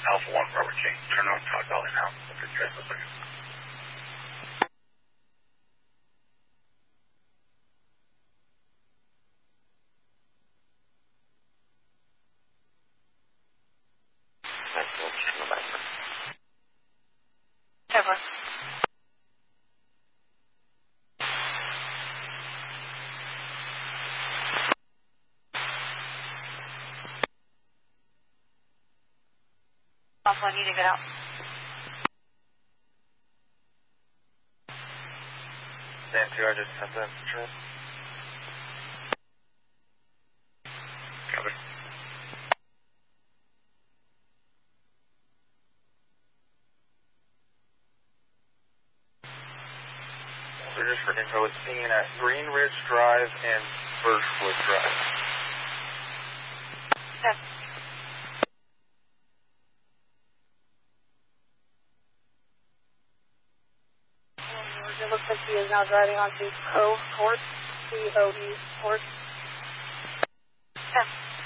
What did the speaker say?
Alpha 1, Robert King. Turn on Todd Valley now. What's the address look like? Ever. Also, I need to get out. Dan 2, I just sent that trip. Copy. So just for info, it's pinging at Green Ridge Drive and Birchwood Drive. Okay. It looks like he is now driving onto Coe Court, C-O-E Court. Okay.